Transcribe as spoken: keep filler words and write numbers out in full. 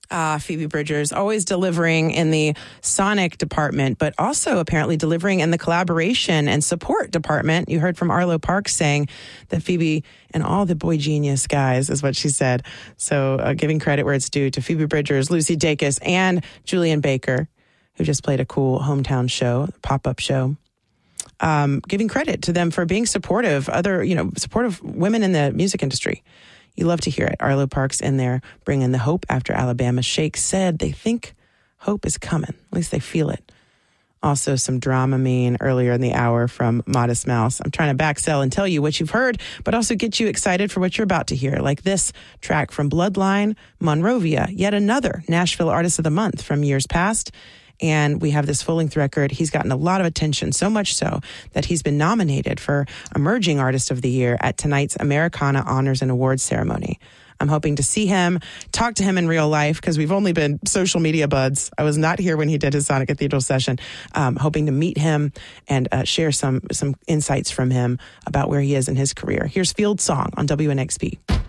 Uh, Phoebe Bridgers, always delivering in the sonic department, but also apparently delivering in the collaboration and support department. You heard from Arlo Parks saying that Phoebe and all the boy genius guys is what she said. So uh, giving credit where it's due to Phoebe Bridgers, Lucy Dacus, and Julian Baker, who just played a cool hometown show, pop-up show. Um, giving credit to them for being supportive, other, you know, supportive women in the music industry. You love to hear it. Arlo Parks in there bringing the hope after Alabama Shake said they think hope is coming. At least they feel it. Also some Dramamine earlier in the hour from Modest Mouse. I'm trying to backsell and tell you what you've heard, but also get you excited for what you're about to hear, like this track from Bloodline, Monrovia, yet another Nashville Artist of the Month from years past. And we have this full-length record. He's gotten a lot of attention, so much so that he's been nominated for Emerging Artist of the Year at tonight's Americana Honors and Awards ceremony. I'm hoping to see him, talk to him in real life, because we've only been social media buds. I was not here when he did his Sonic Cathedral session. Um, hoping to meet him and uh, share some some insights from him about where he is in his career. Here's Field Song on W N X P.